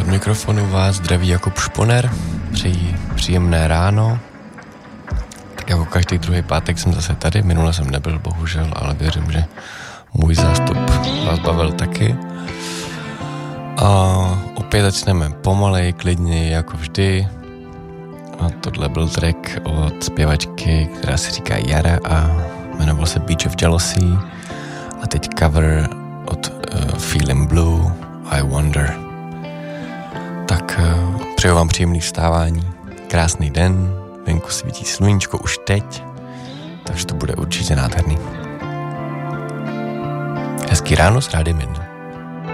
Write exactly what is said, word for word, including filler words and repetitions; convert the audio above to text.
Od mikrofonu vás zdraví Jakub Šponer, přeji příjemné ráno. Tak jako každý druhý pátek jsem zase tady, minule jsem nebyl bohužel, ale věřím, že můj zástup vás bavil taky. A opět začneme pomalej, klidně jako vždy. A tohle byl track od zpěvačky, která se říká Yara a jmenoval se Beach of Jealousy. A teď cover od uh, Feeling Blue, I Wonder. Tak uh, přeju vám příjemný vstávání, krásný den, venku svítí sluníčko už teď, takže to bude určitě nádherný. Hezký ráno s Rádiem jedna.